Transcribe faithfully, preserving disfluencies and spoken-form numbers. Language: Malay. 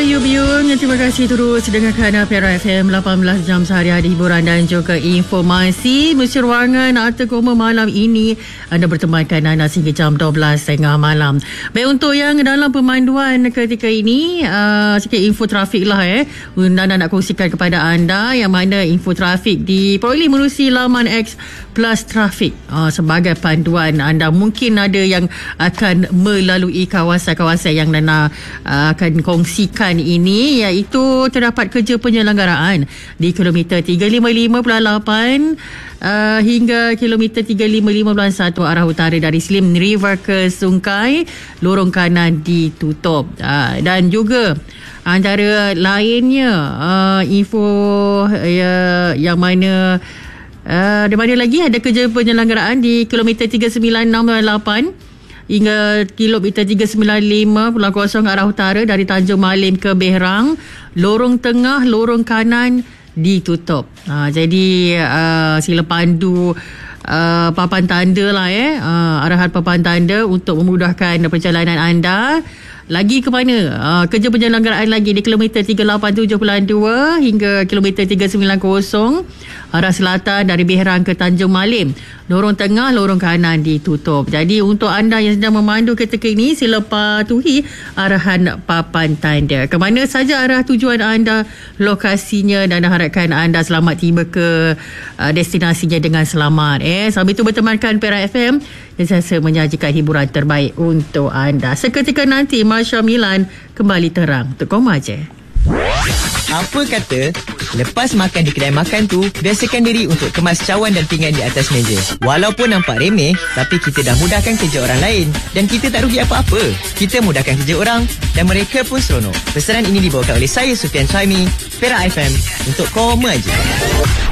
Biung-biung, terima kasih terus dengarkan Perak F M lapan belas jam sehari-hari hiburan dan juga informasi. Mesir Wangan Arta Koma malam ini anda bertemankan Nana sehingga jam dua belas tiga puluh malam. Baik, untuk yang dalam pemanduan ketika ini, uh, sikit info trafik lah eh. Nana nak kongsikan kepada anda yang mana info trafik diperoleh melalui laman X Plus Trafik uh, sebagai panduan anda. Mungkin ada yang akan melalui kawasan-kawasan yang Nana uh, akan kongsikan ini, iaitu terdapat kerja penyelenggaraan di kilometer tiga lima lima lapan uh, hingga kilometer tiga lima lima satu arah utara dari Slim River ke Sungai, lorong kanan ditutup. Uh, dan juga antara lainnya uh, info uh, yang mana uh, di mana lagi ada kerja penyelenggaraan di kilometer tiga sembilan enam lapan hingga kilometer tiga sembilan lima kosong arah utara dari Tanjung Malim ke Berang, lorong tengah, lorong kanan ditutup. Ha, jadi uh, sila pandu uh, papan tanda lah eh, uh, arahan papan tanda untuk memudahkan perjalanan anda. Lagi ke mana? Uh, kerja penyelenggaraan lagi di kilometer tiga lapan tujuh dua hingga kilometer tiga sembilan kosong arah selatan dari Berang ke Tanjung Malim, lorong tengah, lorong kanan ditutup. Jadi untuk anda yang sedang memandu ketika ini, sila patuhi arahan papan tanda. Ke mana saja arah tujuan anda, lokasinya, dan harapkan anda selamat tiba ke uh, destinasinya dengan selamat. Eh, sambil itu bertemankan Perak F M yang saya menyajikan hiburan terbaik untuk anda. Seketika nanti Masya Milan kembali terang untuk Koma je. Apa kata lepas makan di kedai makan tu, biasakan diri untuk kemas cawan dan pinggan di atas meja. Walaupun nampak remeh, tapi kita dah mudahkan kerja orang lain dan kita tak rugi apa-apa. Kita mudahkan kerja orang dan mereka pun seronok. Pesanan ini dibawakan oleh saya, Sufian Suhaimi, Perak F M untuk Koma je.